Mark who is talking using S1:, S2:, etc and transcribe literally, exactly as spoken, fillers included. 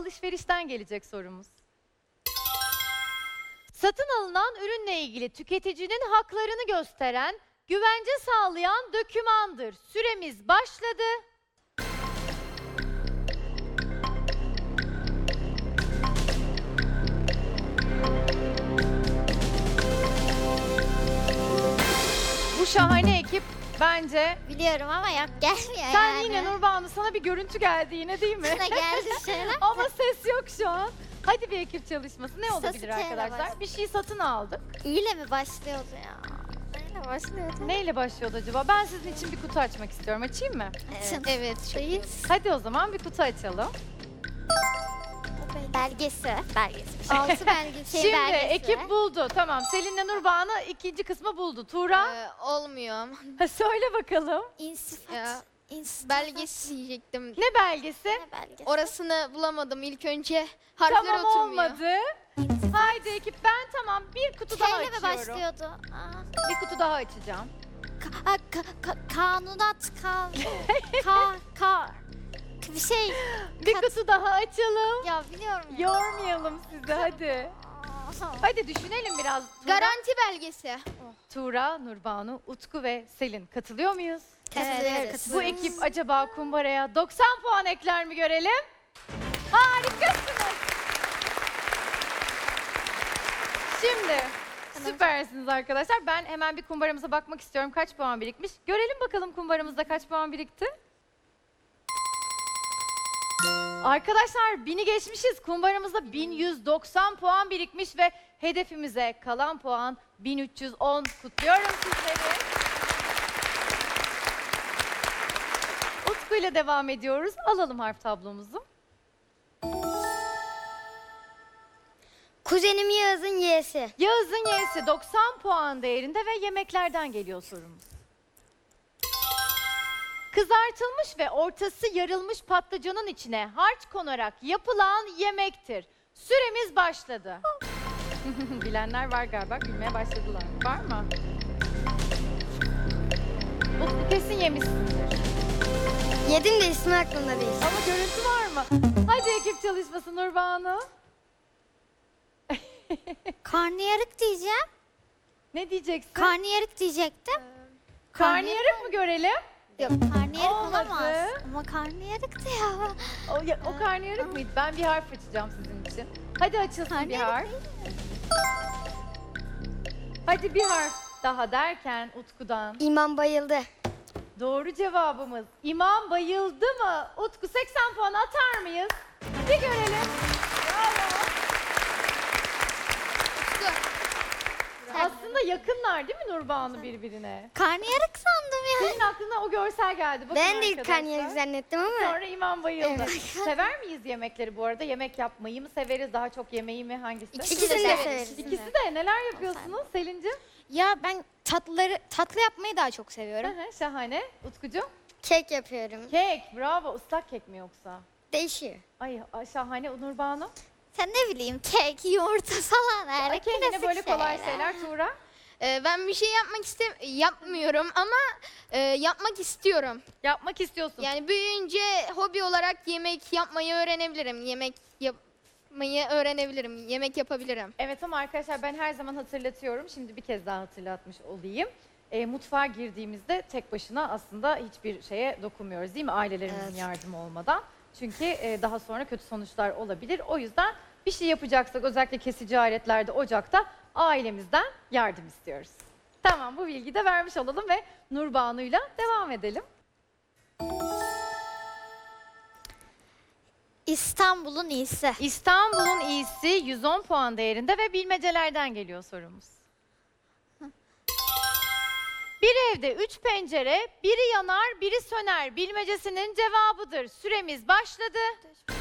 S1: alışverişten gelecek sorumuz. Satın alınan ürünle ilgili tüketicinin haklarını gösteren, güvence sağlayan dokümandır. Süremiz başladı. Bu şahane ekip bence...
S2: Biliyorum ama yok gelmiyor
S1: Sen
S2: yani.
S1: yine Nurbanu, sana bir görüntü geldi yine değil mi?
S2: Sana geldi şeyler.
S1: Ama ses yok şu an. Hadi bir ekip çalışması. Ne olabilir
S2: Sasiteyle
S1: arkadaşlar?
S2: başla.
S1: Bir şey satın aldık.
S2: İyi mi başlıyordu ya? Neyle başlıyordu?
S1: Neyle başlıyordu acaba? Ben sizin için bir kutu açmak istiyorum. Açayım mı?
S2: Açın.
S3: Evet. Çok iyi.
S1: Hadi o zaman bir kutu açalım.
S2: Belgesi. Belgesi. Altı belgesi. Şey,
S1: Şimdi
S2: belgesi.
S1: ekip buldu. Tamam. Selin'le Nurbanu ikinci kısmı buldu. Tuğra,
S3: Ee, olmuyor.
S1: ha, söyle bakalım.
S2: İnsifat.
S3: Ya,
S2: İnsifat.
S3: belgesi diyecektim.
S1: Ne belgesi?
S2: Ne belgesi?
S3: Orasını bulamadım. İlk önce harfler
S1: Tamam,
S3: oturmuyor.
S1: olmadı. Haydi ekip, ben tamam bir kutu daha
S2: Şeyle mi
S1: açıyorum.
S2: başlıyordu? Aa.
S1: Bir kutu daha açacağım.
S2: Ka- ha, ka- ka- kanunat kan ka ka bir şey
S1: Bir
S2: Kat-
S1: kutu daha açalım.
S2: ya biliyorum ya.
S1: Yormayalım sizi hadi.
S2: Aa.
S1: Hadi düşünelim biraz. Tuğra,
S3: Garanti belgesi.
S1: Tuğra, Nurbanu, Utku ve Selin katılıyor muyuz?
S2: Katılıyoruz.
S1: Bu ekip acaba kumbaraya doksan puan ekler mi görelim? Harikasınız. Şimdi süpersiniz arkadaşlar. Ben hemen bir kumbaramıza bakmak istiyorum. Kaç puan birikmiş? Görelim bakalım kumbaramızda kaç puan birikti? Arkadaşlar bini geçmişiz. Kumbaramızda bin yüz doksan puan birikmiş ve hedefimize kalan puan bin üç yüz on. Kutluyorum sizleri. Utku ile devam ediyoruz. Alalım harf tablomuzu.
S2: Kuzenim Yağız'ın yeğesi.
S1: Yağız'ın Y'si doksan puan değerinde ve yemeklerden geliyor sorumuz. Kızartılmış ve ortası yarılmış patlıcanın içine harç konarak yapılan yemektir. Süremiz başladı. Bilenler var galiba, bilmeye başladılar. Var mı? Utku kesin yemişsindir.
S2: Yedim de ismi aklımda değil.
S1: Ama görüntü var mı? Hadi ekip çalışması Nurbanu.
S2: Karnıyarık diyeceğim.
S1: Ne diyeceksin?
S2: Karnıyarık diyecektim.
S1: Karnıyarık mı görelim?
S2: Yok karnıyarık
S1: Olmadı.
S2: olamaz. Ama karnıyarıktı ya.
S1: O, ya- o karnıyarık mıydı? Ben bir harf açacağım sizin için. Hadi açılsın bir
S2: Karnıyarık
S1: harf. Hadi bir harf daha derken Utku'dan.
S2: İmam bayıldı.
S1: Doğru cevabımız. İmam bayıldı mı? Utku seksen puan atar mıyız? Bir görelim. Bravo. Aslında yakınlar değil mi Nurbanu birbirine?
S2: Karnıyarık sandım ya.
S1: Senin aklına o görsel geldi. Bakın
S2: Ben de ilk
S1: arkadaşlar.
S2: karnıyarık zannettim ama.
S1: Sonra imam bayıldı.
S2: Evet.
S1: Sever miyiz yemekleri bu arada? Yemek yapmayı mı severiz? Daha çok yemeği mi? Hangisi?
S2: İkisini de
S3: severiz.
S2: severiz.
S1: İkisi de. Neler yapıyorsunuz Selin'cim?
S4: Ya ben tatlıları tatlı yapmayı daha çok
S1: Hı
S4: seviyorum.
S1: hı, şahane. Utkucuğum?
S2: Kek yapıyorum.
S1: Kek, bravo. Islak kek mi yoksa?
S2: Değişiyor.
S1: Ay, ay şahane. Nurbanu?
S2: Sen ne bileyim kek, yumurta falan
S1: Ay,
S2: öyle
S1: kendine
S2: klasik
S1: böyle kolay şeyler. Tuğra?
S3: Ee, ben bir şey yapmak istem yapmıyorum ama e, yapmak istiyorum.
S1: Yapmak istiyorsun.
S3: Yani büyüyünce hobi olarak yemek yapmayı öğrenebilirim. Yemek yapmayı öğrenebilirim. Yemek yapabilirim.
S1: Evet ama arkadaşlar ben her zaman hatırlatıyorum. Şimdi bir kez daha hatırlatmış olayım. E, mutfağa girdiğimizde tek başına aslında hiçbir şeye dokunmuyoruz değil mi? Ailelerimizin
S2: Evet.
S1: yardımı olmadan. Çünkü e, daha sonra kötü sonuçlar olabilir. O yüzden bir şey yapacaksak özellikle kesici aletlerde, ocakta ailemizden yardım istiyoruz. Tamam, bu bilgiyi de vermiş olalım ve Nurbanu'yla devam edelim.
S2: İstanbul'un iyisi.
S1: İstanbul'un iyisi yüz on puan değerinde ve bilmecelerden geliyor sorumuz. Bir evde üç pencere, biri yanar, biri söner bilmecesinin cevabıdır. Süremiz başladı.